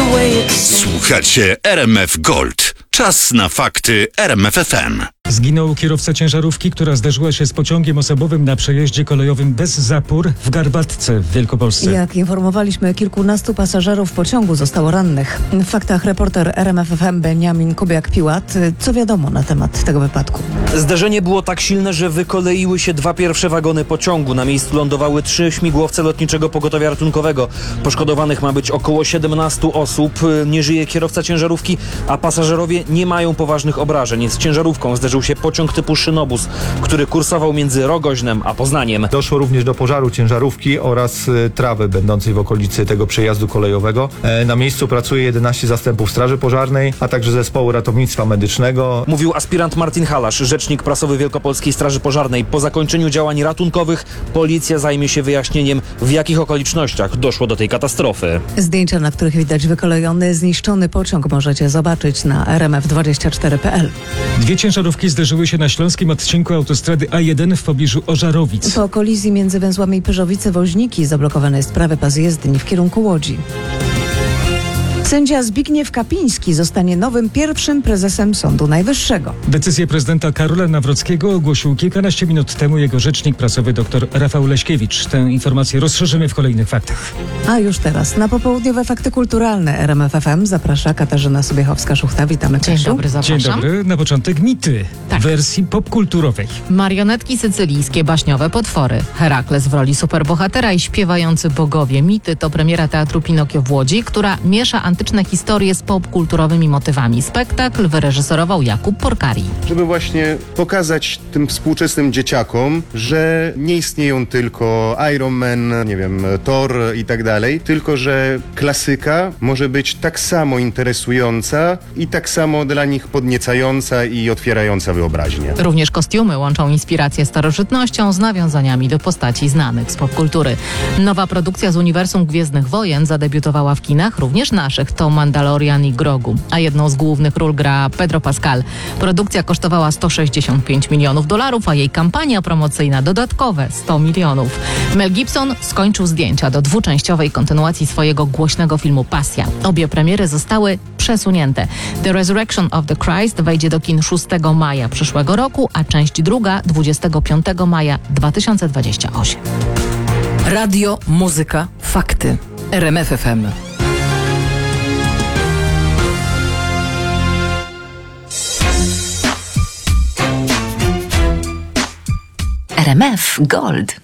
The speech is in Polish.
Słuchacie RMF Gold. Czas na fakty RMF FM. Zginął kierowca ciężarówki, która zderzyła się z pociągiem osobowym na przejeździe kolejowym bez zapór w Garbatce w Wielkopolsce. Jak informowaliśmy, kilkunastu pasażerów pociągu zostało rannych. W faktach reporter RMF FM Beniamin Kubiak-Piłat. Co wiadomo na temat tego wypadku? Zderzenie było tak silne, że wykoleiły się dwa pierwsze wagony pociągu. Na miejscu lądowały 3 śmigłowce Lotniczego Pogotowia Ratunkowego. Poszkodowanych ma być około 17 osób. Nie żyje kierowca ciężarówki, a pasażerowie nie mają poważnych obrażeń. Z ciężarówką zderzył się pociąg typu szynobus, który kursował między Rogoźnem a Poznaniem. Doszło również do pożaru ciężarówki oraz trawy będącej w okolicy tego przejazdu kolejowego. Na miejscu pracuje 11 zastępów Straży Pożarnej, a także zespołu ratownictwa medycznego. Mówił aspirant Martin Halasz, rzecznik prasowy Wielkopolskiej Straży Pożarnej. Po zakończeniu działań ratunkowych policja zajmie się wyjaśnieniem, w jakich okolicznościach doszło do tej katastrofy. Zdjęcia, na których widać wykolejony, zniszczony pociąg, możecie zobaczyć na rmf24.pl. Dwie ciężarówki zderzyły się na śląskim odcinku autostrady A1 w pobliżu Ożarowic. Po kolizji między węzłami Pyrzowice-Woźniki zablokowany jest prawy pas jezdni w kierunku Łodzi. Sędzia Zbigniew Kapiński zostanie nowym pierwszym prezesem Sądu Najwyższego. Decyzję prezydenta Karola Nawrockiego ogłosił kilkanaście minut temu jego rzecznik prasowy dr Rafał Leśkiewicz. Tę informację rozszerzymy w kolejnych faktach. A już teraz na popołudniowe fakty kulturalne RMF FM zaprasza Katarzyna Sobiechowska-Szuchta. Witamy, Kasiu. Dzień dobry, zapraszam. Dzień dobry. Na początek mity w wersji popkulturowej. Marionetki sycylijskie, baśniowe potwory. Herakles w roli superbohatera i śpiewający bogowie. Mity to premiera Teatru Pinokio w Łodzi, która miesza antyczne historie z popkulturowymi motywami. Spektakl wyreżyserował Jakub Porkari. Żeby właśnie pokazać tym współczesnym dzieciakom, że nie istnieją tylko Iron Man, nie wiem, Thor i tak dalej, tylko że klasyka może być tak samo interesująca i tak samo dla nich podniecająca i otwierająca wyobraźnię. Również kostiumy łączą inspirację starożytnością z nawiązaniami do postaci znanych z popkultury. Nowa produkcja z uniwersum Gwiezdnych Wojen zadebiutowała w kinach, również naszych. To Mandalorian i Grogu, a jedną z głównych ról gra Pedro Pascal. Produkcja kosztowała $165 milionów, a jej kampania promocyjna dodatkowe 100 milionów. Mel Gibson skończył zdjęcia do dwuczęściowej kontynuacji swojego głośnego filmu Pasja. Obie premiery zostały przesunięte. The Resurrection of the Christ wejdzie do kin 6 maja przyszłego roku, a część druga 25 maja 2028. Radio, muzyka, fakty. RMF FM. RMF Gold.